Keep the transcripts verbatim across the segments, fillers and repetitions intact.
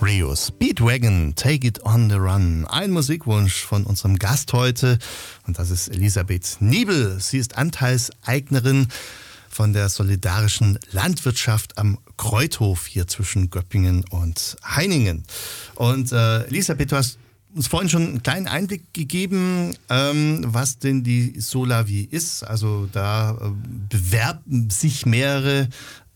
Rio, Speedwagon, Take It on the Run. Ein Musikwunsch von unserem Gast heute und das ist Elisabeth Niebel. Sie ist Anteilseignerin von der solidarischen Landwirtschaft am Kreuthof hier zwischen Göppingen und Heiningen. Und äh, Elisabeth, du hast uns vorhin schon einen kleinen Einblick gegeben, ähm, was denn die Solavi ist. Also da äh, bewerben sich mehrere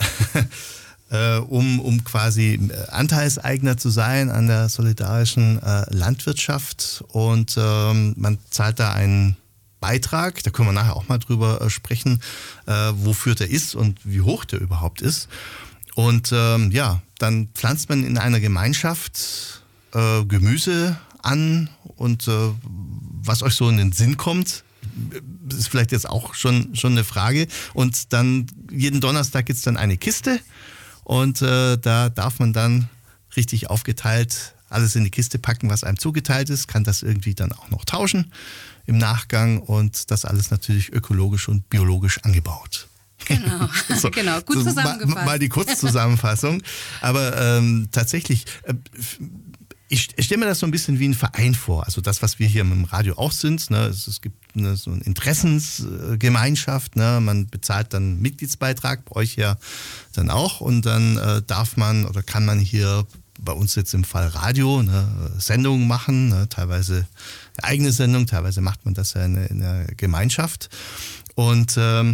äh, um, um quasi Anteilseigner zu sein an der solidarischen äh, Landwirtschaft. Und ähm, man zahlt da einen Beitrag, da können wir nachher auch mal drüber äh, sprechen, äh, wofür der ist und wie hoch der überhaupt ist. Und ähm, ja, dann pflanzt man in einer Gemeinschaft äh, Gemüse an und äh, was euch so in den Sinn kommt, ist vielleicht jetzt auch schon, schon eine Frage. Und dann jeden Donnerstag gibt es dann eine Kiste und äh, da darf man dann richtig aufgeteilt alles in die Kiste packen, was einem zugeteilt ist, kann das irgendwie dann auch noch tauschen im Nachgang und das alles natürlich ökologisch und biologisch angebaut. Genau, so, genau, gut zusammengefasst. Mal, mal die Kurzzusammenfassung. Aber ähm, tatsächlich, äh, ich, ich stelle mir das so ein bisschen wie ein Verein vor. Also das, was wir hier im Radio auch sind. Ne? Es, es gibt eine, so eine Interessensgemeinschaft. Ne? Man bezahlt dann Mitgliedsbeitrag, bei euch ja dann auch. Und dann äh, darf man oder kann man hier bei uns jetzt im Fall Radio ne, Sendungen machen. Ne? Teilweise eine eigene Sendung, teilweise macht man das ja in, in der Gemeinschaft. Und ähm,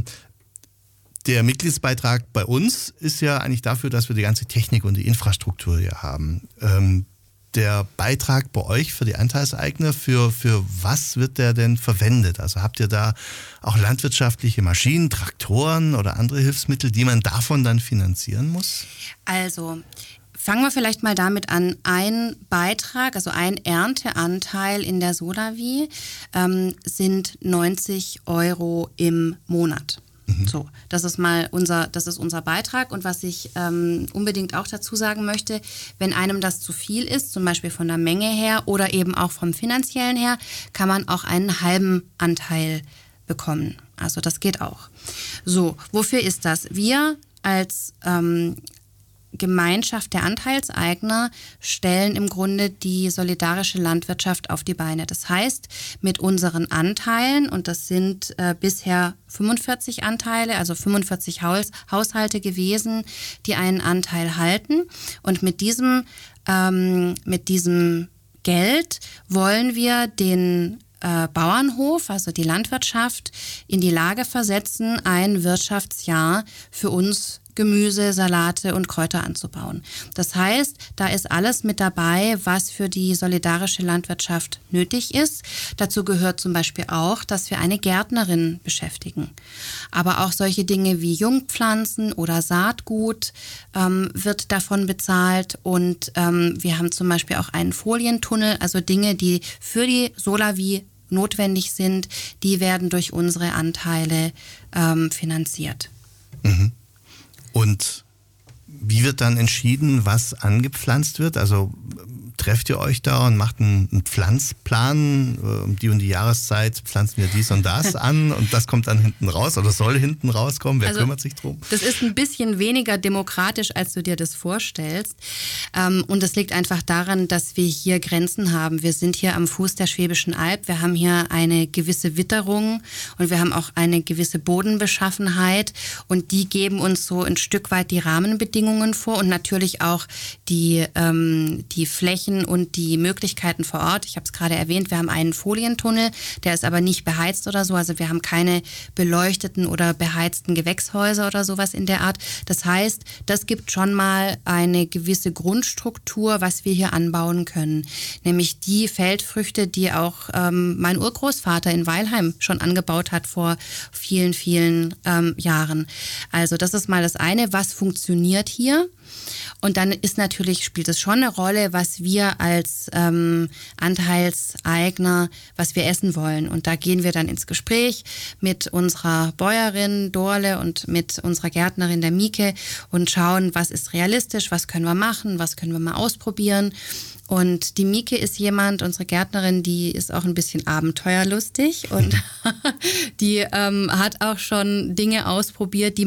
der Mitgliedsbeitrag bei uns ist ja eigentlich dafür, dass wir die ganze Technik und die Infrastruktur hier haben. Ähm, der Beitrag bei euch für die Anteilseigner, für, für was wird der denn verwendet? Also habt ihr da auch landwirtschaftliche Maschinen, Traktoren oder andere Hilfsmittel, die man davon dann finanzieren muss? Also fangen wir vielleicht mal damit an. Ein Beitrag, also ein Ernteanteil in der Solavi ähm, sind neunzig Euro im Monat. Mhm. So, das ist mal unser, das ist unser Beitrag. Und was ich ähm, unbedingt auch dazu sagen möchte, wenn einem das zu viel ist, zum Beispiel von der Menge her oder eben auch vom finanziellen her, kann man auch einen halben Anteil bekommen. Also das geht auch. So, wofür ist das? Wir als ähm, Gemeinschaft der Anteilseigner stellen im Grunde die solidarische Landwirtschaft auf die Beine. Das heißt, mit unseren Anteilen, und das sind äh, bisher fünfundvierzig Anteile, also fünfundvierzig Haus, Haushalte gewesen, die einen Anteil halten. Und mit diesem, ähm, mit diesem Geld wollen wir den äh, Bauernhof, also die Landwirtschaft, in die Lage versetzen, ein Wirtschaftsjahr für uns Gemüse, Salate und Kräuter anzubauen. Das heißt, da ist alles mit dabei, was für die solidarische Landwirtschaft nötig ist. Dazu gehört zum Beispiel auch, dass wir eine Gärtnerin beschäftigen. Aber auch solche Dinge wie Jungpflanzen oder Saatgut ähm, wird davon bezahlt. Und ähm, wir haben zum Beispiel auch einen Folientunnel, also Dinge, die für die Solavi notwendig sind, die werden durch unsere Anteile ähm, finanziert. Mhm. Und wie wird dann entschieden, was angepflanzt wird? Also trefft ihr euch da und macht einen, einen Pflanzplan, um die und die Jahreszeit pflanzen wir dies und das an und das kommt dann hinten raus oder soll hinten rauskommen? Wer also, kümmert sich drum? Das ist ein bisschen weniger demokratisch, als du dir das vorstellst. Und das liegt einfach daran, dass wir hier Grenzen haben. Wir sind hier am Fuß der Schwäbischen Alb. Wir haben hier eine gewisse Witterung und wir haben auch eine gewisse Bodenbeschaffenheit und die geben uns so ein Stück weit die Rahmenbedingungen vor und natürlich auch die, ähm, die Flächen und die Möglichkeiten vor Ort. Ich habe es gerade erwähnt, wir haben einen Folientunnel, der ist aber nicht beheizt oder so. Also wir haben keine beleuchteten oder beheizten Gewächshäuser oder sowas in der Art. Das heißt, das gibt schon mal eine gewisse Grundstruktur, was wir hier anbauen können. Nämlich die Feldfrüchte, die auch ähm, mein Urgroßvater in Weilheim schon angebaut hat vor vielen, vielen ähm, Jahren. Also das ist mal das eine, was funktioniert hier. Und dann ist natürlich, spielt es schon eine Rolle, was wir als ähm, Anteilseigner, was wir essen wollen. Und da gehen wir dann ins Gespräch mit unserer Bäuerin Dorle und mit unserer Gärtnerin der Mieke und schauen, was ist realistisch, was können wir machen, was können wir mal ausprobieren. Und die Mieke ist jemand, unsere Gärtnerin, die ist auch ein bisschen abenteuerlustig und die ähm, hat auch schon Dinge ausprobiert, die